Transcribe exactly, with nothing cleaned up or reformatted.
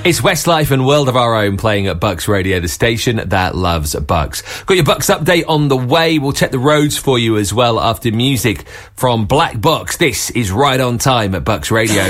It's Westlife and World of Our Own playing at Bucks Radio, the station that loves Bucks. Got your Bucks update on the way. We'll check the roads for you as well after music from Black Box. This is Right on Time at Bucks Radio.